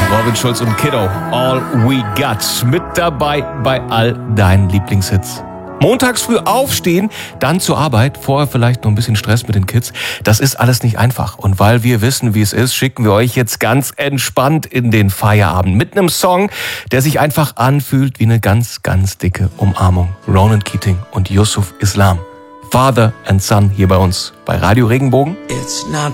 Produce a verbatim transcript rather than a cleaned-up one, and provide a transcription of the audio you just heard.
Robin Schulz und Kiddo, All We Got, mit dabei bei all deinen Lieblingshits. Montags früh aufstehen, dann zur Arbeit, vorher vielleicht noch ein bisschen Stress mit den Kids. Das ist alles nicht einfach. Und weil wir wissen, wie es ist, schicken wir euch jetzt ganz entspannt in den Feierabend mit einem Song, der sich einfach anfühlt wie eine ganz, ganz dicke Umarmung. Ronan Keating und Yusuf Islam. Father and Son hier bei uns bei Radio Regenbogen. It's not